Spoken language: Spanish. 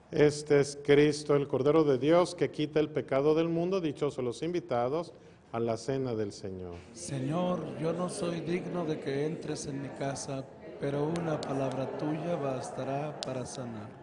Este es Cristo, el Cordero de Dios, que quita el pecado del mundo. Dichosos los invitados a la cena del Señor. Señor, yo no soy digno de que entres en mi casa, pero una palabra tuya bastará para sanar.